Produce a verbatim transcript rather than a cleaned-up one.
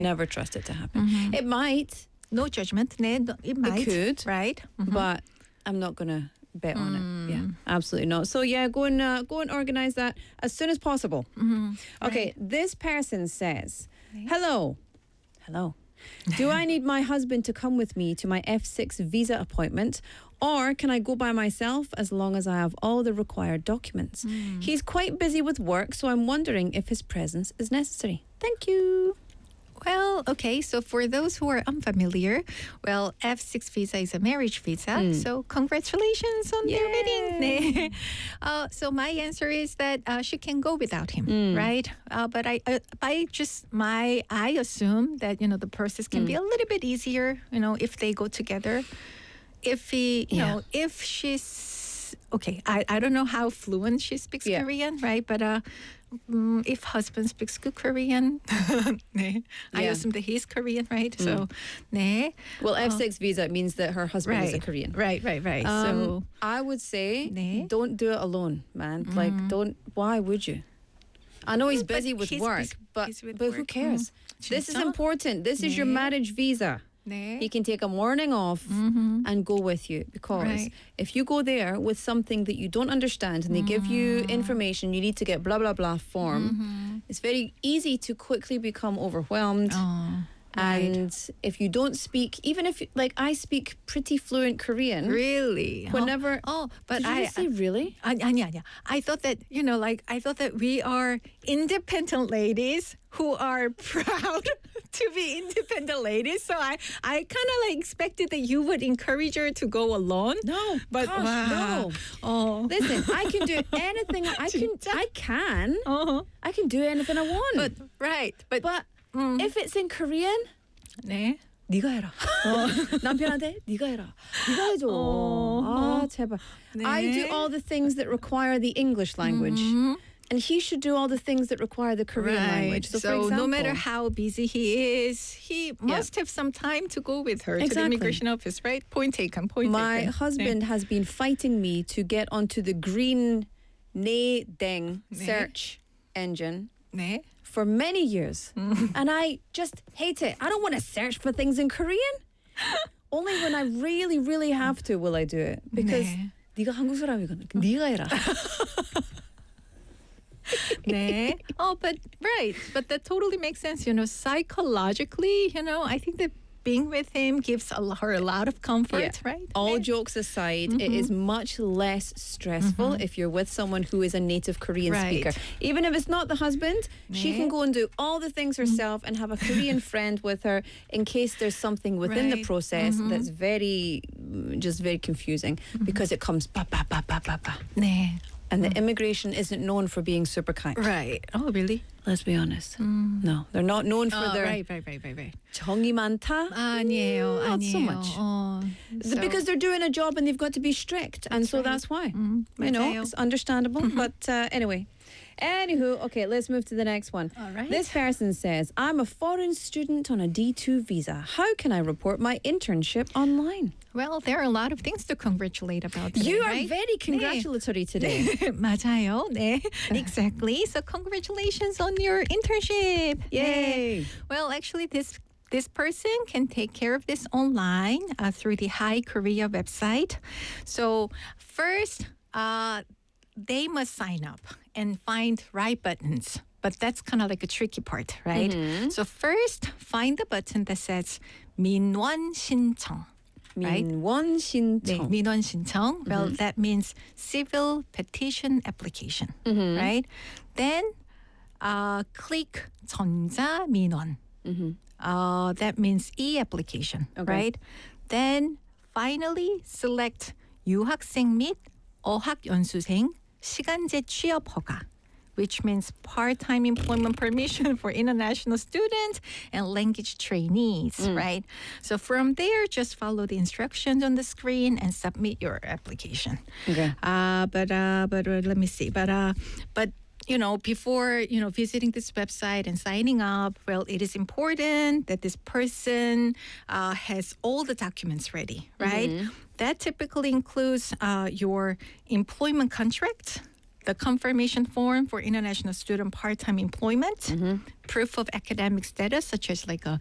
Never trust it to happen. Mhm. It might. No judgment. 네, no, it might. could. Right. Mhm. But I'm not gonna bet on it. Mm. Yeah, absolutely not. So yeah, go and uh, go and organize that as soon as possible. Mhm. Okay, this person says, "Hello, hello. Do I need my husband to come with me to my F six visa appointment, or can I go by myself as long as I have all the required documents? Mm. He's quite busy with work, so I'm wondering if his presence is necessary. Thank you." Well, okay, so for those who are unfamiliar, well, F six visa is a marriage visa. Mm. So congratulations on their Yay. wedding. 네. uh, so my answer is that uh, she can go without him, Mm. right? Uh, but I, uh, I just my I assume that you know the process can be a little bit easier, you know, if they go together. If he, you Yeah. know, if she's okay, I, I don't know how fluent she speaks Yeah. Korean, right? But uh, mm, if husband speaks good Korean, 네. I Yeah. assume that he's Korean, right? So, 네. Well, F six visa means that her husband is a Right. Korean. Right, right, right. Um, so, I would say 네. don't do it alone, man. Like, don't. Why would you? I know he's But busy with he's work, busy- but he's with but who work. cares? Mm. This is 진짜? important. This is your 네. marriage visa. 네. He can take a morning off Mhm. and go with you, because Right. if you go there with something that you don't understand and they give you information, you need to get blah blah blah form. Mhm. It's very easy to quickly become overwhelmed. Oh, right. And if you don't speak, even if like I speak pretty fluent Korean, Really? Huh? whenever Oh, but did you I just say really? 아니, 아니, 아니야. I thought that, you know, like, I thought that we are independent ladies who are proud to be independent ladies. So I, I kind of like expected that you would encourage her to go alone. No, But gosh, wow. no. Oh. Listen, I can do anything. I can. 진짜? I can. Uh-huh. I can do anything I want. But, right. But, but mm. if it's in Korean, 네. 네가 해라. 남편한테 네가 해라. 네가 해줘. 어. 아 제발. 네. I do all the things that require the English language, Mhm. and he should do all the things that require the Korean language. So, for example, no matter how busy he is, he must have some time to go with her to the Exactly. immigration office, right? Point taken, point my taken. husband has been fighting me to get onto the green Ne Deng 네. search engine 네. for many years, and I just hate it. I don't want to search for things in Korean. Only when I really, really have to will I do it, because 네. 네가 한국 사람이거든. 네가 해라. 네. Oh, but right. But that totally makes sense. You know, psychologically, you know, I think that being with him gives a, her a lot of comfort, Yeah. right? All 네. jokes aside, it is much less stressful if you're with someone who is a native Korean Right. speaker. Even if it's not the husband, she 네. can go and do all the things herself and have a Korean friend with her in case there's something within the Right. process that's very, mm, just very confusing, because it comes ba ba ba ba ba ba. 네. And the immigration isn't known for being super kind. Right. Oh, really? Let's be honest. No, they're not known for Oh, their right, right, right, right, right. 정이 많다. 아니에요, Not 아니에요. so much. 어, Th- Because they're doing a job and they've got to be strict, and so right. that's why. 음, You know, 맞아요. it's understandable. But uh, anyway, anywho, okay, let's move to the next one. All right. This person says, "I'm a foreign student on a D two visa. How can I report my internship online?" Well, there are a lot of things to congratulate about today, You are right? very congratulatory today. 네. 맞아요. 네. Exactly. So congratulations on your internship. Yay. 네. Well, actually this this person can take care of this online uh, through the Hi Korea website. So first, uh, they must sign up and find right buttons. But that's kind of like a tricky part, right? So first, find the button that says 민원 신청. Right? 민원 신청. 네, 민원 신청. Well, that means civil petition application, right? Then uh, click 전자 민원. Uh, that means e-application, Okay. right? Then finally select 유학생 및 어학연수생 시간제 취업 허가, which means part-time employment permission for international students and language trainees, right? So from there, just follow the instructions on the screen and submit your application. Okay. Uh, but uh, but uh, let me see. But uh, but you know, before you know visiting this website and signing up, well, it is important that this person uh, has all the documents ready, right? That typically includes uh, your employment contract, the confirmation form for international student part-time employment, proof of academic status, such as like a